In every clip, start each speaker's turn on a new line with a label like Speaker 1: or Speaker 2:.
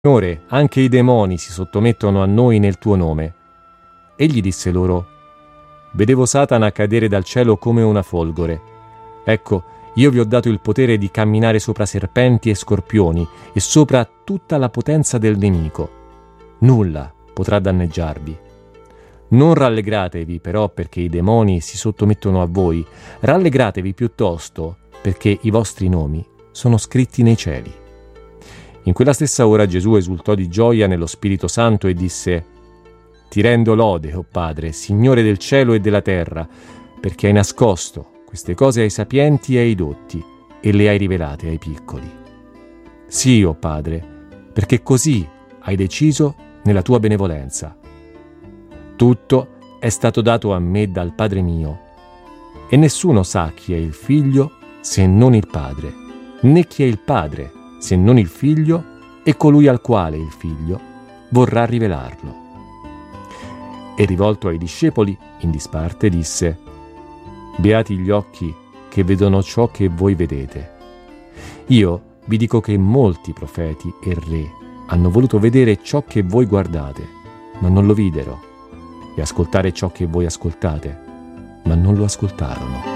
Speaker 1: Signore, anche i demoni si sottomettono a noi nel tuo nome. Egli disse loro: vedevo Satana cadere dal cielo come una folgore. Ecco, io vi ho dato il potere di camminare sopra serpenti e scorpioni e sopra tutta la potenza del nemico. Nulla potrà danneggiarvi. Non rallegratevi però perché i demoni si sottomettono a voi, rallegratevi piuttosto perché i vostri nomi sono scritti nei cieli. In quella stessa ora Gesù esultò di gioia nello Spirito Santo e disse: ti rendo lode, o Padre, Signore del cielo e della terra, perché hai nascosto queste cose ai sapienti e ai dotti e le hai rivelate ai piccoli. Sì, o Padre, perché così hai deciso nella tua benevolenza. Tutto è stato dato a me dal Padre mio, e nessuno sa chi è il Figlio se non il Padre, né chi è il Padre se non il Figlio e colui al quale il Figlio vorrà rivelarlo. E rivolto ai discepoli, in disparte disse: beati gli occhi che vedono ciò che voi vedete. Io vi dico che molti profeti e re hanno voluto vedere ciò che voi guardate, ma non lo videro, e ascoltare ciò che voi ascoltate, ma non lo ascoltarono.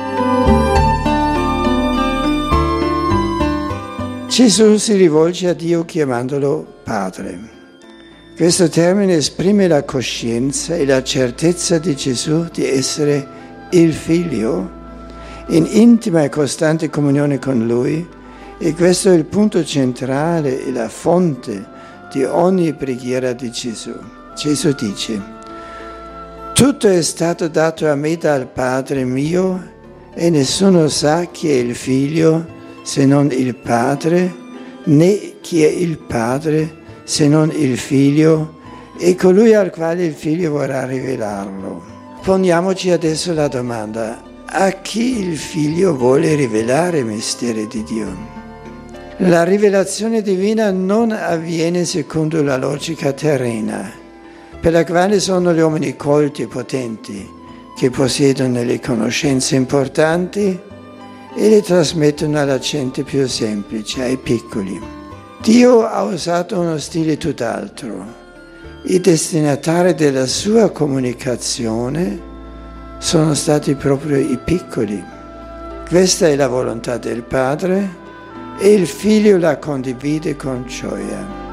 Speaker 2: Gesù si rivolge a Dio chiamandolo Padre. Questo termine esprime la coscienza e la certezza di Gesù di essere il Figlio, in intima e costante comunione con Lui, e questo è il punto centrale e la fonte di ogni preghiera di Gesù. Gesù dice: tutto è stato dato a me dal Padre mio, e nessuno sa chi è il Figlio se non il Padre, né chi è il Padre se non il Figlio e colui al quale il Figlio vorrà rivelarlo. Poniamoci adesso la domanda: a chi il Figlio vuole rivelare i misteri di Dio? La rivelazione divina non avviene secondo la logica terrena, per la quale sono gli uomini colti e potenti, che possiedono le conoscenze importanti e le trasmettono alla gente più semplice, ai piccoli. Dio ha usato uno stile tutt'altro. I destinatari della sua comunicazione sono stati proprio i piccoli. Questa è la volontà del Padre e il Figlio la condivide con gioia.